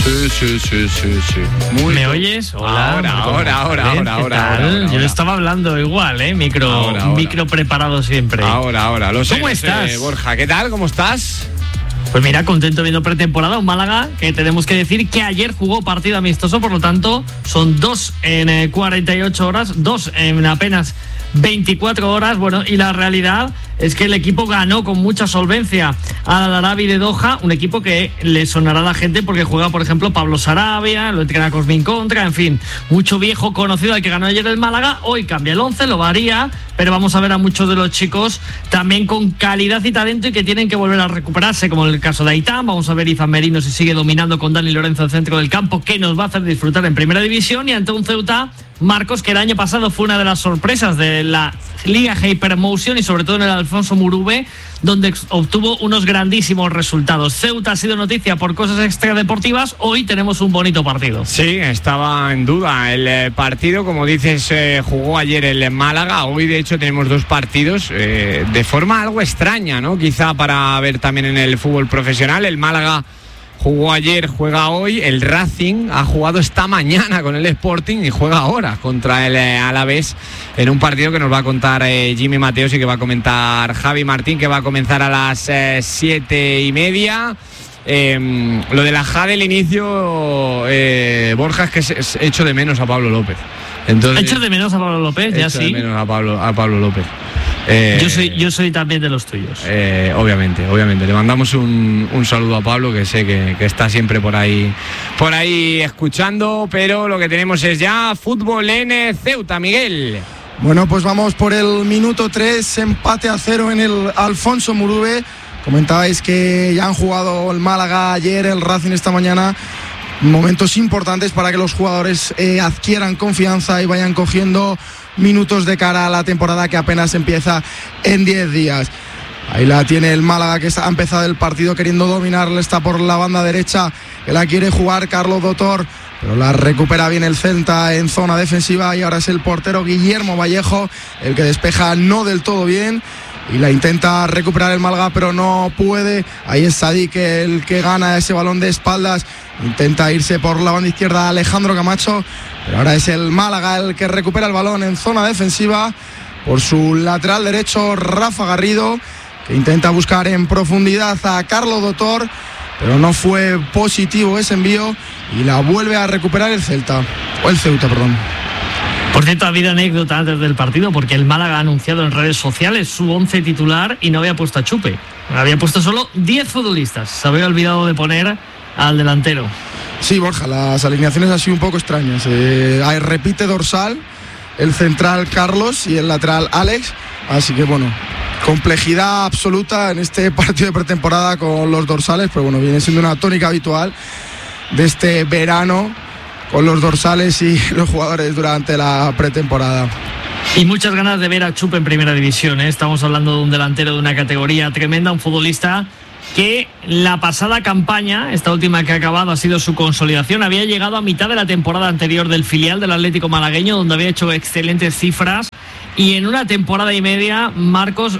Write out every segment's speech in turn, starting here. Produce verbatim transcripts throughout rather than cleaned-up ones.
Sí, sí, sí, sí, sí. Muy ¿Me oyes? Hola. Ahora, ahora, ahora, ahora, ahora, ahora, ahora. Yo estaba hablando igual, ¿eh? Micro, ahora, ahora. micro preparado siempre. Ahora, ahora. Lo sé, ¿Cómo lo sé, estás? Borja, ¿qué tal? ¿Cómo estás? Pues mira, contento viendo pretemporada, un Málaga que tenemos que decir que ayer jugó partido amistoso, por lo tanto son dos en eh, cuarenta y ocho horas, dos en apenas veinticuatro horas. Bueno, y la realidad es que el equipo ganó con mucha solvencia al Al-Arabi de Doha, un equipo que le sonará a la gente porque juega, por ejemplo, Pablo Sarabia, lo entrena Cosmin Contra, en fin, mucho viejo conocido al que ganó ayer el Málaga. Hoy cambia el once, lo varía, pero vamos a ver a muchos de los chicos también con calidad y talento y que tienen que volver a recuperarse, como en el caso de Aitán. Vamos a ver Izan Merino si sigue dominando con Dani Lorenzo en el centro del campo, que nos va a hacer disfrutar en primera división, y ante un Ceuta, Marcos, que el año pasado fue una de las sorpresas de la Liga Hypermotion y sobre todo en el Alfonso Murube, donde obtuvo unos grandísimos resultados. Ceuta ha sido noticia por cosas extradeportivas. Hoy tenemos un bonito partido. Sí, estaba en duda el eh, partido, como dices, eh, jugó ayer el Málaga. Hoy de hecho tenemos dos partidos eh, de forma algo extraña, ¿no? Quizá para ver también en el fútbol profesional. El Málaga jugó ayer, juega hoy. El Racing ha jugado esta mañana con el Sporting y juega ahora contra el eh, Alavés en un partido que nos va a contar eh, Jimmy Mateos y que va a comentar Javi Martín, que va a comenzar a las eh, siete y media. Eh, lo de la J A del inicio, eh, Borja, es que se, se, echo de menos a Pablo López. Entonces, ¿Echo de menos a Pablo López? Ya echo sí. de menos a Pablo, a Pablo López. Eh, yo soy yo soy también de los tuyos. Eh, obviamente, obviamente. Le mandamos un, un saludo a Pablo, que sé que, que está siempre por ahí, por ahí escuchando, pero lo que tenemos es ya fútbol en Ceuta, Miguel. Bueno, pues vamos por el minuto tres, empate a cero en el Alfonso Murube. Comentabais que ya han jugado el Málaga ayer, el Racing esta mañana. Momentos importantes para que los jugadores eh, adquieran confianza y vayan cogiendo minutos de cara a la temporada que apenas empieza en diez días. Ahí la tiene el Málaga, que ha empezado el partido queriendo dominarle, está por la banda derecha, que la quiere jugar Carlos Dotor, pero la recupera bien el Celta en zona defensiva, y ahora es el portero Guillermo Vallejo el que despeja no del todo bien y la intenta recuperar el Málaga, pero no puede. Ahí es Sadik el que gana ese balón de espaldas, intenta irse por la banda izquierda Alejandro Camacho, pero ahora es el Málaga el que recupera el balón en zona defensiva por su lateral derecho Rafa Garrido, que intenta buscar en profundidad a Carlos Dotor, pero no fue positivo ese envío y la vuelve a recuperar el Celta, o el Ceuta, perdón. Por cierto, ha habido anécdota antes del partido porque el Málaga ha anunciado en redes sociales su once titular y no había puesto a Chupe. Había puesto solo diez futbolistas. Se había olvidado de poner al delantero. Sí, Borja, las alineaciones han sido un poco extrañas. Eh, hay, repite dorsal, el central Carlos y el lateral Alex. Así que bueno, complejidad absoluta en este partido de pretemporada con los dorsales, pero bueno, viene siendo una tónica habitual de este verano con los dorsales y los jugadores durante la pretemporada. Y muchas ganas de ver a Chupe en primera división, ¿eh? Estamos hablando de un delantero de una categoría tremenda, un futbolista que la pasada campaña, esta última que ha acabado, ha sido su consolidación. Había llegado a mitad de la temporada anterior del filial del Atlético Malagueño, donde había hecho excelentes cifras, y en una temporada y media, Marcos,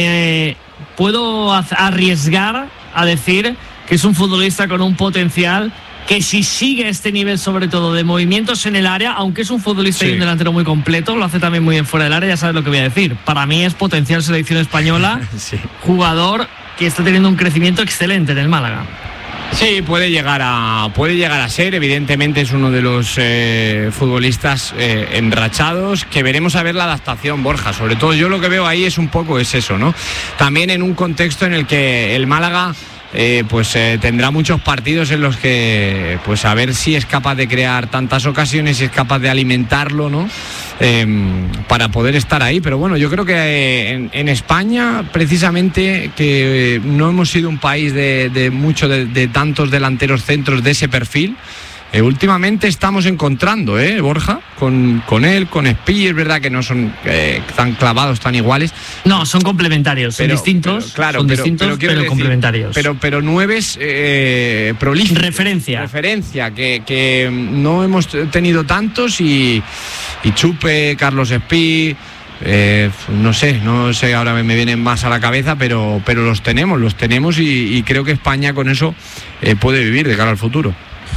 me puedo arriesgar a decir que es un futbolista con un potencial que, si sigue este nivel, sobre todo de movimientos en el área, aunque es un futbolista sí. y un delantero muy completo, lo hace también muy bien fuera del área, ya sabes lo que voy a decir. Para mí es potencial selección española, sí. jugador que está teniendo un crecimiento excelente en el Málaga. Sí, puede llegar a puede llegar a ser, evidentemente es uno de los eh, futbolistas eh, enrachados, que veremos a ver la adaptación, Borja. Sobre todo yo lo que veo ahí es un poco es eso, ¿no? También en un contexto en el que el Málaga Eh, pues eh, tendrá muchos partidos en los que pues a ver si es capaz de crear tantas ocasiones, si es capaz de alimentarlo, ¿no? Eh, para poder estar ahí. Pero bueno, yo creo que eh, en, en España, precisamente, que eh, no hemos sido un país de, de mucho de, de tantos delanteros centros de ese perfil. Eh, últimamente estamos encontrando, ¿eh, Borja? Con, con él, con Espí, es verdad que no son eh, tan clavados, tan iguales. No, son complementarios, pero, son distintos, pero, claro, son pero, distintos, pero, pero decir, complementarios. Pero, pero nueves eh, prolíficos. Referencia. Referencia, que, que no hemos tenido tantos y, y Chupe, Carlos Espí... Eh, no sé, no sé, ahora me, me vienen más a la cabeza, pero, pero los tenemos, los tenemos y, y creo que España con eso eh, puede vivir de cara al futuro.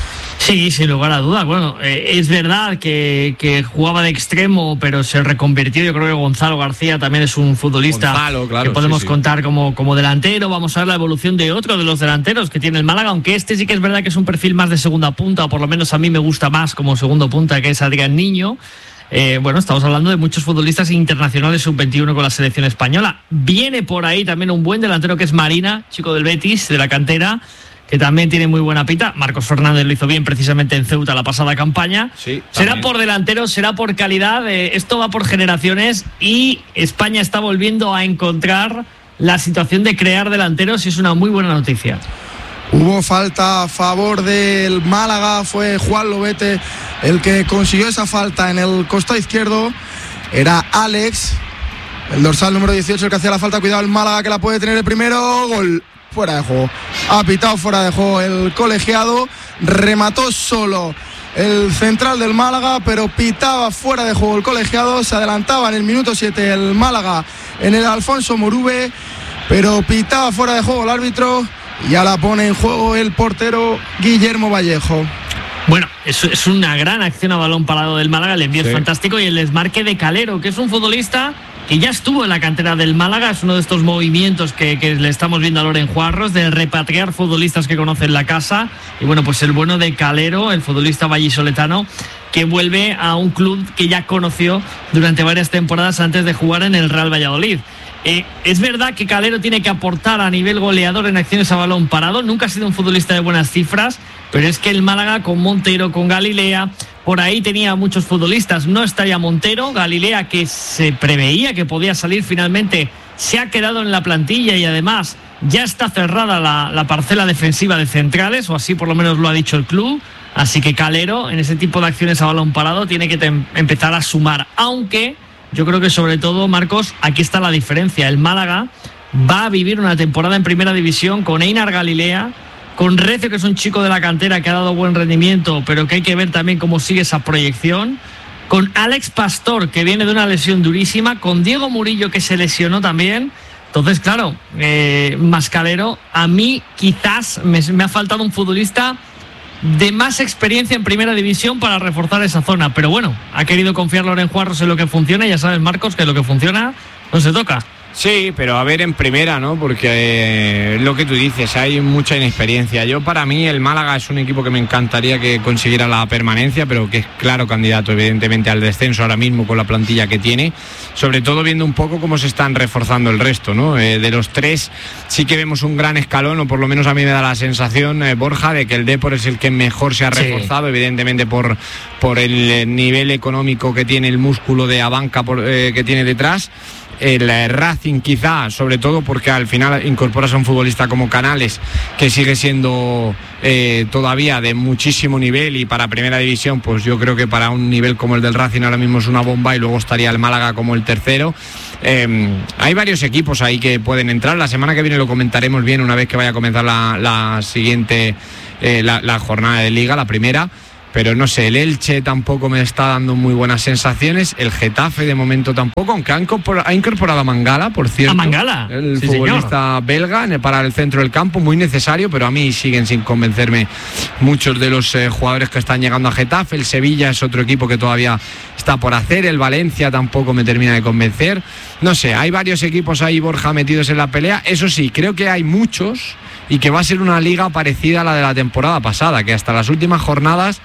Sí, sin lugar a dudas. Bueno, eh, es verdad que, que jugaba de extremo, pero se reconvirtió. Yo creo que Gonzalo García también es un futbolista Gonzalo, claro, que podemos sí, sí. contar como, como delantero. Vamos a ver la evolución de otro de los delanteros que tiene el Málaga, aunque este sí que es verdad que es un perfil más de segunda punta, o por lo menos a mí me gusta más como segundo punta, que es Adrián Niño. Eh, bueno, estamos hablando de muchos futbolistas internacionales sub veintiuno con la selección española. Viene por ahí también un buen delantero que es Marina, chico del Betis, de la cantera, que también tiene muy buena pinta. Marcos Fernández lo hizo bien precisamente en Ceuta la pasada campaña. Sí, será también. por delantero, será por calidad. Eh, esto va por generaciones y España está volviendo a encontrar la situación de crear delanteros y es una muy buena noticia. Hubo falta a favor del Málaga, fue Juan Lobete el que consiguió esa falta en el costado izquierdo. Era Alex, el dorsal número dieciocho, el que hacía la falta. Cuidado el Málaga, que la puede tener el primero. Gol. Fuera de juego. Ha pitado fuera de juego el colegiado. Remató solo el central del Málaga, pero pitaba fuera de juego el colegiado. Se adelantaba en el minuto siete el Málaga en el Alfonso Morube, pero pitaba fuera de juego el árbitro. Y ya la pone en juego el portero Guillermo Vallejo. Bueno, es, es una gran acción a balón parado del Málaga. El envío sí. es fantástico y el desmarque de Calero, que es un futbolista que ya estuvo en la cantera del Málaga. Es uno de estos movimientos que, que le estamos viendo a Loren Juarros, de repatriar futbolistas que conocen la casa. Y bueno, pues el bueno de Calero, el futbolista vallisoletano, que vuelve a un club que ya conoció durante varias temporadas antes de jugar en el Real Valladolid. Eh, es verdad que Calero tiene que aportar a nivel goleador en acciones a balón parado. Nunca ha sido un futbolista de buenas cifras, pero es que el Málaga con Montero, con Galilea, por ahí tenía muchos futbolistas. No está ya Montero, Galilea, que se preveía que podía salir finalmente, se ha quedado en la plantilla y además ya está cerrada la, la parcela defensiva de centrales, o así por lo menos lo ha dicho el club. Así que Calero, en ese tipo de acciones a balón parado, tiene que tem- empezar a sumar, aunque yo creo que sobre todo, Marcos, aquí está la diferencia. El Málaga va a vivir una temporada en primera división con Einar Galilea, con Recio, que es un chico de la cantera que ha dado buen rendimiento, pero que hay que ver también cómo sigue esa proyección, con Alex Pastor, que viene de una lesión durísima, con Diego Murillo, que se lesionó también. Entonces, claro, eh, Mascalero, a mí quizás me, me ha faltado un futbolista de más experiencia en primera división para reforzar esa zona, pero bueno, ha querido confiar Loren Juarros en lo que funciona y ya sabes, Marcos, que lo que funciona no se toca. Sí, pero a ver en primera, ¿no? Porque eh, lo que tú dices, hay mucha inexperiencia. Yo, para mí, el Málaga es un equipo que me encantaría que consiguiera la permanencia, pero que es claro candidato, evidentemente, al descenso ahora mismo con la plantilla que tiene. Sobre todo viendo un poco cómo se están reforzando el resto, ¿no? Eh, de los tres sí que vemos un gran escalón, o por lo menos a mí me da la sensación, eh, Borja, de que el Depor es el que mejor se ha reforzado, sí. evidentemente por, por el nivel económico que tiene, el músculo de Abanca por, eh, que tiene detrás. El Racing quizá, sobre todo porque al final incorporas a un futbolista como Canales, que sigue siendo eh, todavía de muchísimo nivel, y para primera división pues yo creo que para un nivel como el del Racing ahora mismo es una bomba, y luego estaría el Málaga como el tercero. Eh, hay varios equipos ahí que pueden entrar. La semana que viene lo comentaremos bien una vez que vaya a comenzar la, la siguiente eh, la, la jornada de Liga, la primera. Pero no sé, el Elche tampoco me está dando muy buenas sensaciones. El Getafe de momento tampoco, aunque ha incorporado, ha incorporado a Mangala, por cierto. A Mangala, el sí, futbolista señor. belga para el centro del campo, muy necesario, pero a mí siguen sin convencerme muchos de los eh, jugadores que están llegando a Getafe. El Sevilla es otro equipo que todavía está por hacer. El Valencia tampoco me termina de convencer. No sé, hay varios equipos ahí, Borja, metidos en la pelea. Eso sí, creo que hay muchos, y que va a ser una liga parecida a la de la temporada pasada, que hasta las últimas jornadas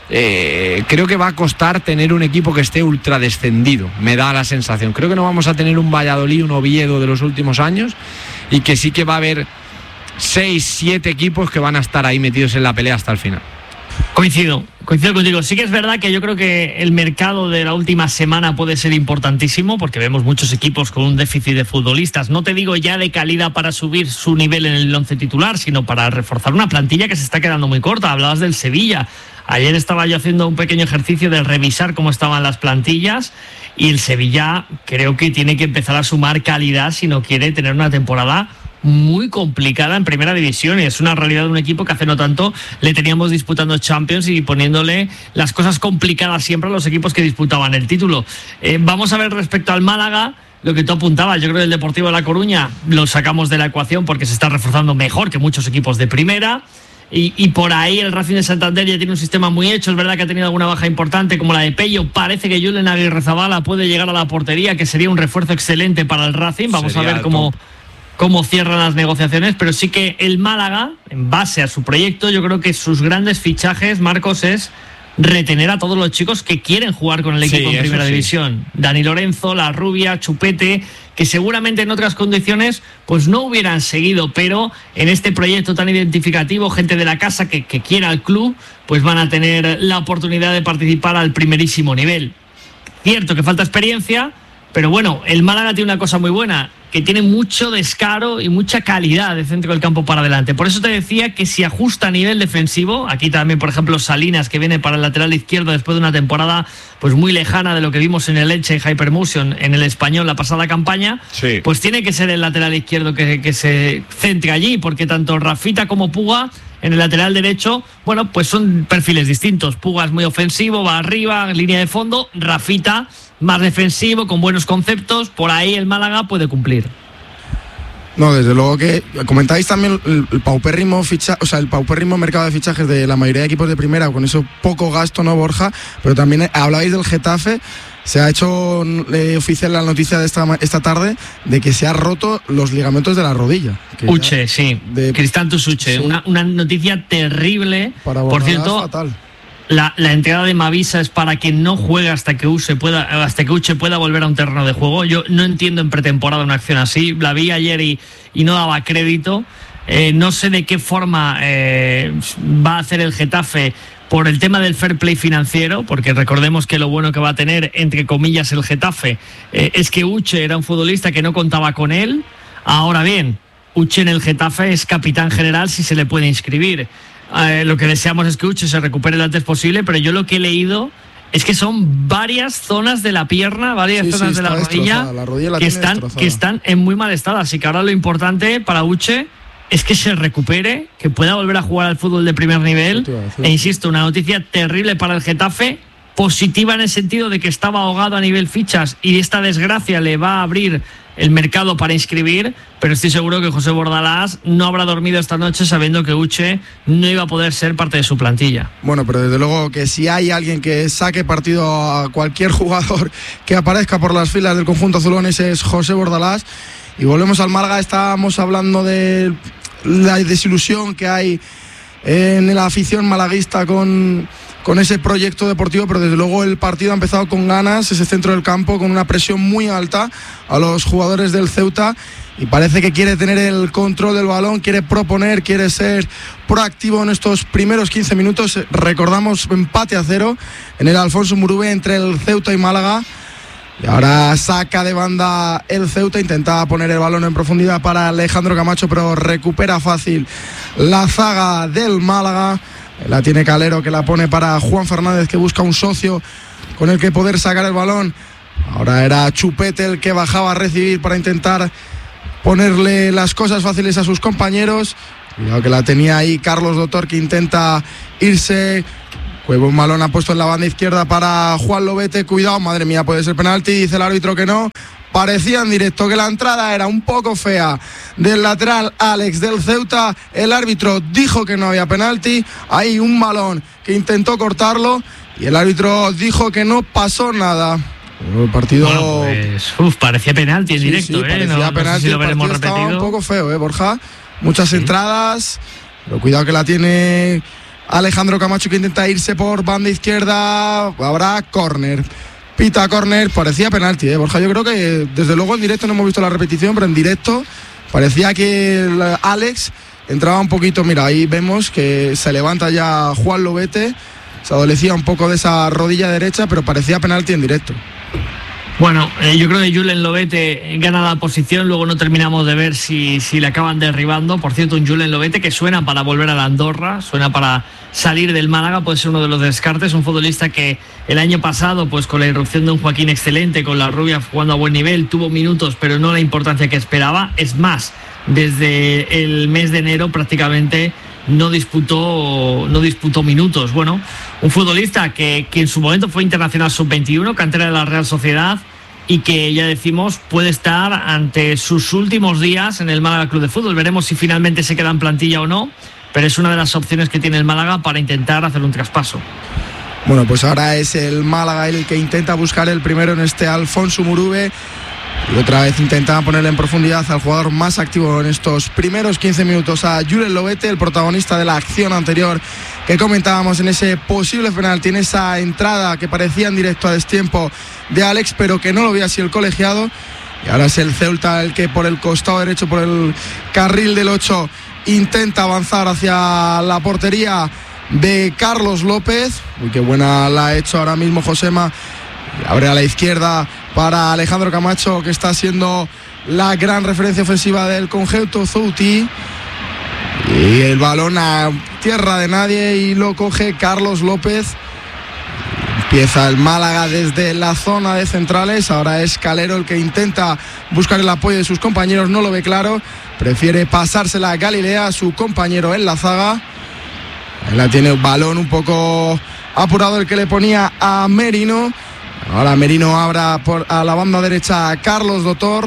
Eh, creo que va a costar tener un equipo que esté ultra descendido, me da la sensación. Creo que no vamos a tener un Valladolid, un Oviedo de los últimos años, y que sí que va a haber seis, siete equipos que van a estar ahí metidos en la pelea hasta el final. Coincido, coincido contigo. Sí que es verdad que yo creo que el mercado de la última semana puede ser importantísimo, porque vemos muchos equipos con un déficit de futbolistas. No te digo ya de calidad para subir su nivel en el once titular, sino para reforzar una plantilla que se está quedando muy corta. Hablabas del Sevilla. Ayer estaba yo haciendo un pequeño ejercicio de revisar cómo estaban las plantillas, y el Sevilla creo que tiene que empezar a sumar calidad si no quiere tener una temporada muy complicada en primera división. Y es una realidad de un equipo que hace no tanto le teníamos disputando Champions y poniéndole las cosas complicadas siempre a los equipos que disputaban el título. Eh, vamos a ver respecto al Málaga lo que tú apuntabas. Yo creo que el Deportivo de La Coruña lo sacamos de la ecuación porque se está reforzando mejor que muchos equipos de primera. y, y por ahí el Racing de Santander ya tiene un sistema muy hecho. Es verdad que ha tenido alguna baja importante como la de Pello. Parece que Julen Aguirrezabala puede llegar a la portería, que sería un refuerzo excelente para el Racing. Vamos sería a ver cómo, cómo cierran las negociaciones, pero sí que el Málaga, en base a su proyecto, yo creo que sus grandes fichajes, Marcos, es retener a todos los chicos que quieren jugar con el equipo sí, en primera sí. división. Dani Lorenzo, La Rubia, Chupete, que seguramente en otras condiciones pues no hubieran seguido, pero en este proyecto tan identificativo, gente de la casa que, que quiera al club, pues van a tener la oportunidad de participar al primerísimo nivel. Cierto que falta experiencia, pero bueno, el Málaga tiene una cosa muy buena, que tiene mucho descaro y mucha calidad de centro del campo para adelante. Por eso te decía que si ajusta a nivel defensivo, aquí también, por ejemplo, Salinas, que viene para el lateral izquierdo después de una temporada pues muy lejana de lo que vimos en el Elche Hypermotion, en el Español la pasada campaña, sí. pues tiene que ser el lateral izquierdo que, que se centre allí, porque tanto Rafita como Puga en el lateral derecho, bueno, pues son perfiles distintos. Puga es muy ofensivo, va arriba, línea de fondo. Rafita más defensivo, con buenos conceptos. Por ahí el Málaga puede cumplir. No, desde luego que comentáis también el, el paupérrimo ficha, o sea, el paupérrimo mercado de fichajes de la mayoría de equipos de primera, con eso poco gasto, ¿no, Borja? Pero también hablabais del Getafe. Se ha hecho eh, oficial la noticia de esta, esta tarde de que se ha roto los ligamentos de la rodilla. Uche, sí. De, Cristantus Uche. Sí. Una, una noticia terrible. Para Por cierto, fatal. La, la entrada de Mavisa es para que no juegue hasta que Uche pueda, hasta que Uche pueda volver a un terreno de juego. Yo no entiendo en pretemporada una acción así. La vi ayer y, y no daba crédito. Eh, no sé de qué forma eh, va a hacer el Getafe por el tema del fair play financiero, porque recordemos que lo bueno que va a tener, entre comillas, el Getafe, eh, es que Uche era un futbolista que no contaba con él. Ahora bien, Uche en el Getafe es capitán general si se le puede inscribir. Eh, lo que deseamos es que Uche se recupere lo antes posible, pero yo lo que he leído es que son varias zonas de la pierna, varias sí, zonas sí, de la rodilla, la rodilla la que, están, que están en muy mal estado. Así que ahora lo importante para Uche es que se recupere, que pueda volver a jugar al fútbol de primer nivel. E insisto, una noticia terrible para el Getafe, positiva en el sentido de que estaba ahogado a nivel fichas y esta desgracia le va a abrir el mercado para inscribir, pero estoy seguro que José Bordalás no habrá dormido esta noche sabiendo que Uche no iba a poder ser parte de su plantilla. Bueno, pero desde luego que si hay alguien que saque partido a cualquier jugador que aparezca por las filas del conjunto azulón, ese es José Bordalás. Y volvemos al Málaga. Estábamos hablando de la desilusión que hay en la afición malaguista con, con ese proyecto deportivo, pero desde luego el partido ha empezado con ganas, ese centro del campo, con una presión muy alta a los jugadores del Ceuta, y parece que quiere tener el control del balón, quiere proponer, quiere ser proactivo en estos primeros quince minutos. Recordamos empate a cero en el Alfonso Murube entre el Ceuta y Málaga. Y ahora saca de banda el Ceuta, intenta poner el balón en profundidad para Alejandro Camacho, pero recupera fácil la zaga del Málaga. La tiene Calero, que la pone para Juan Fernández, que busca un socio con el que poder sacar el balón. Ahora era Chupete el que bajaba a recibir para intentar ponerle las cosas fáciles a sus compañeros. Cuidado que la tenía ahí Carlos Doctor, que intenta irse. Cueva un balón ha puesto en la banda izquierda para Juan Lobete. Cuidado, madre mía, puede ser penalti. Dice el árbitro que no. Parecía en directo que la entrada era un poco fea del lateral Alex del Ceuta. El árbitro dijo que no había penalti. Hay un balón que intentó cortarlo y el árbitro dijo que no pasó nada. El partido... Bueno, pues, uf, parecía penalti en sí, directo, sí, ¿eh? Parecía no, penalti. No sé si lo veremos el repetido. Estaba un poco feo, ¿eh, Borja? Muchas sí. entradas, pero cuidado que la tiene Alejandro Camacho, que intenta irse por banda izquierda. Habrá córner. Pita córner, parecía penalti, ¿eh, Borja? Yo creo que desde luego en directo no hemos visto la repetición, pero en directo parecía que el Alex entraba un poquito. Mira, ahí vemos que se levanta ya Juan Lobete, se adolecía un poco de esa rodilla derecha, pero parecía penalti en directo. Bueno, eh, yo creo que Julen Lobete gana la posición, luego no terminamos de ver si, si le acaban derribando. Por cierto, un Julen Lobete que suena para volver a la Andorra, suena para salir del Málaga, puede ser uno de los descartes. Un futbolista que el año pasado, pues con la irrupción de un Joaquín excelente, con la Rubia jugando a buen nivel, tuvo minutos, pero no la importancia que esperaba. Es más, desde el mes de enero prácticamente no disputó no disputó minutos. Bueno, un futbolista que, que en su momento fue internacional sub veintiuno, cantera de la Real Sociedad, y que ya decimos puede estar ante sus últimos días en el Málaga Club de Fútbol. Veremos si finalmente se queda en plantilla o no, pero es una de las opciones que tiene el Málaga para intentar hacer un traspaso. Bueno, pues ahora es el Málaga el que intenta buscar el primero en este Alfonso Murube. Y otra vez intenta ponerle en profundidad al jugador más activo en estos primeros quince minutos, a Julen Lobete, el protagonista de la acción anterior que comentábamos en ese posible penalti, en esa entrada que parecía en directo a destiempo de Alex, pero que no lo veía así el colegiado. Y ahora es el Ceuta el que por el costado derecho, por el carril del ocho, intenta avanzar hacia la portería de Carlos López. Uy, qué buena la ha hecho ahora mismo Josema. Abre a la izquierda para Alejandro Camacho, que está siendo la gran referencia ofensiva del conjunto Zouti. Y el balón a tierra de nadie y lo coge Carlos López. Empieza el Málaga desde la zona de centrales. Ahora es Calero el que intenta buscar el apoyo de sus compañeros. No lo ve claro. Prefiere pasársela a Galilea, su compañero en la zaga. Ahí la tiene, un balón un poco apurado el que le ponía a Merino. Ahora Merino abra por, a la banda derecha a Carlos Dotor,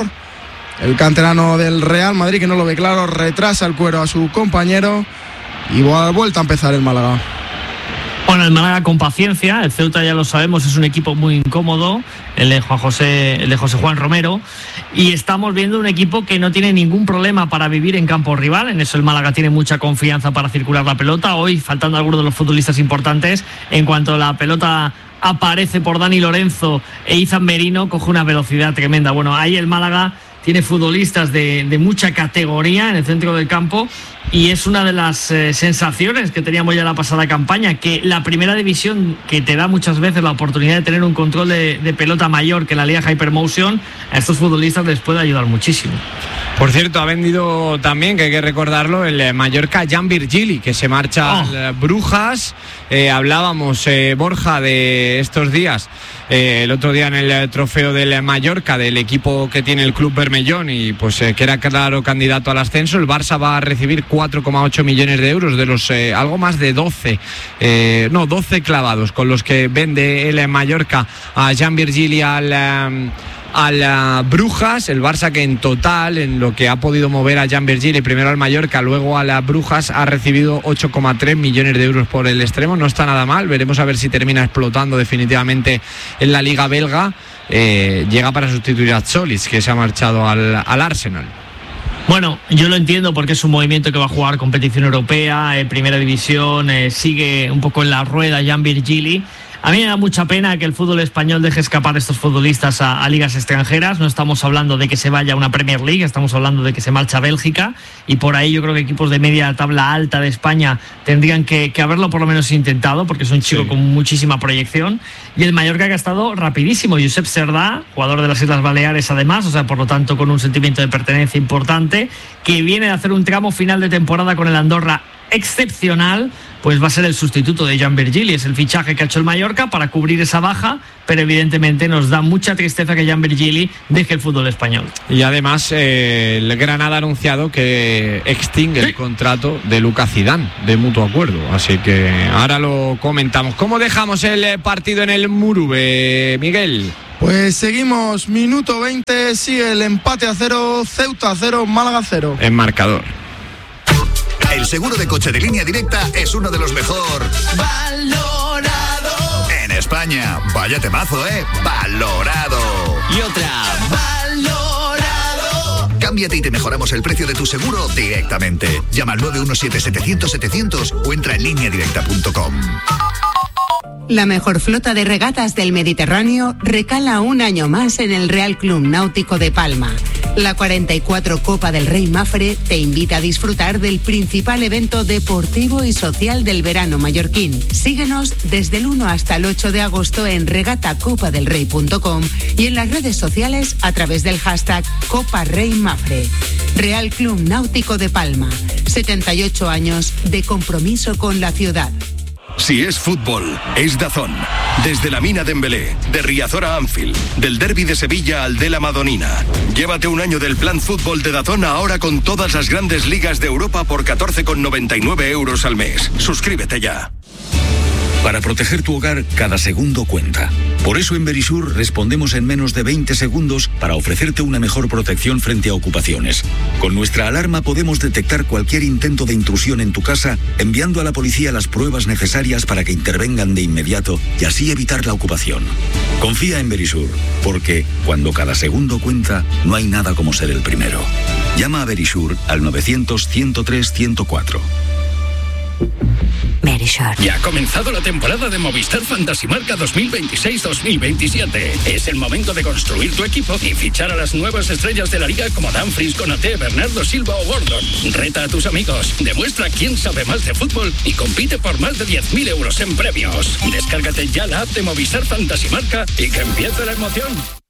el canterano del Real Madrid, que no lo ve claro, retrasa el cuero a su compañero y vuelta a empezar el Málaga. Bueno, el Málaga con paciencia, el Ceuta ya lo sabemos, es un equipo muy incómodo, el de Juan José, el de José Juan Romero, y estamos viendo un equipo que no tiene ningún problema para vivir en campo rival. En eso el Málaga tiene mucha confianza para circular la pelota. Hoy, faltando algunos de los futbolistas importantes, en cuanto la pelota aparece por Dani Lorenzo e Izan Merino, coge una velocidad tremenda. Bueno, ahí el Málaga tiene futbolistas de, de mucha categoría en el centro del campo, y es una de las eh, sensaciones que teníamos ya en la pasada campaña, que la primera división, que te da muchas veces la oportunidad de tener un control de, de pelota mayor que la Liga Hypermotion, a estos futbolistas les puede ayudar muchísimo. Por cierto, ha vendido también, que hay que recordarlo, el Mallorca Jan Virgili, que se marcha oh. al Brujas. Eh, hablábamos, eh, Borja, de estos días, eh, el otro día en el trofeo del Mallorca, del equipo que tiene el Club Bermellón, y pues eh, que era claro candidato al ascenso. El Barça va a recibir cuatro coma ocho millones de euros de los eh, algo más de doce, eh, no, doce clavados con los que vende el Mallorca a Jan Virgili al... Um, a la Brujas. El Barça, que en total, en lo que ha podido mover a Jan Virgili, primero al Mallorca, luego a la Brujas, ha recibido ocho coma tres millones de euros por el extremo. No está nada mal, veremos a ver si termina explotando definitivamente en la Liga belga. Eh, llega para sustituir a Tzolis, que se ha marchado al, al Arsenal. Bueno, yo lo entiendo porque es un movimiento que va a jugar competición europea, eh, primera división, eh, sigue un poco en la rueda Jan Virgili. A mí me da mucha pena que el fútbol español deje escapar a estos futbolistas a, a ligas extranjeras. No estamos hablando de que se vaya a una Premier League, estamos hablando de que se marcha a Bélgica, y por ahí yo creo que equipos de media tabla alta de España tendrían que, que haberlo por lo menos intentado, porque es un chico sí. con muchísima proyección. Y el Mallorca, que ha estado rapidísimo, Josep Cerdá, jugador de las Islas Baleares además, o sea, por lo tanto con un sentimiento de pertenencia importante, que viene de hacer un tramo final de temporada con el Andorra excepcional, pues va a ser el sustituto de Jan Virgili. Es el fichaje que ha hecho el Mallorca para cubrir esa baja, pero evidentemente nos da mucha tristeza que Jan Virgili deje el fútbol español. Y además eh, el Granada ha anunciado que extingue sí. el contrato de Lucas Zidane de mutuo acuerdo, así que ahora lo comentamos. ¿Cómo dejamos el partido en el Murube, Miguel? Pues seguimos, minuto veinte, sigue el empate a cero, Ceuta cero, Málaga cero. En marcador. El seguro de coche de Línea Directa es uno de los mejor valorado en España. Vaya temazo, ¿eh? Valorado. Y otra, valorado. Cámbiate y te mejoramos el precio de tu seguro directamente. Llama al nueve uno siete, setecientos, setecientos o entra en línea directa punto com. La mejor flota de regatas del Mediterráneo recala un año más en el Real Club Náutico de Palma. La cuarenta y cuatro Copa del Rey Mafre te invita a disfrutar del principal evento deportivo y social del verano mallorquín. Síguenos desde el uno hasta el ocho de agosto en regata copa del rey punto com y en las redes sociales a través del hashtag Copa Rey Mafre. Real Club Náutico de Palma, setenta y ocho años de compromiso con la ciudad. Si es fútbol, es DAZN. Desde la Mina Dembélé, de Riazor a Anfield, del Derbi de Sevilla al de la Madonina. Llévate un año del plan fútbol de DAZN ahora con todas las grandes ligas de Europa por catorce con noventa y nueve euros al mes. Suscríbete ya. Para proteger tu hogar, cada segundo cuenta. Por eso en Verisur respondemos en menos de veinte segundos para ofrecerte una mejor protección frente a ocupaciones. Con nuestra alarma podemos detectar cualquier intento de intrusión en tu casa, enviando a la policía las pruebas necesarias para que intervengan de inmediato y así evitar la ocupación. Confía en Verisur, porque cuando cada segundo cuenta, no hay nada como ser el primero. Llama a Verisur al novecientos, ciento tres, ciento cuatro. Verisur. Ya ha comenzado la temporada de Movistar Fantasy Marca dos mil veintiséis dos mil veintisiete. Es el momento de construir tu equipo y fichar a las nuevas estrellas de la liga como Dumfries, Konaté, Bernardo Silva o Gordon. Reta a tus amigos, demuestra quién sabe más de fútbol y compite por más de diez mil euros en premios. Descárgate ya la app de Movistar Fantasy Marca y que empiece la emoción.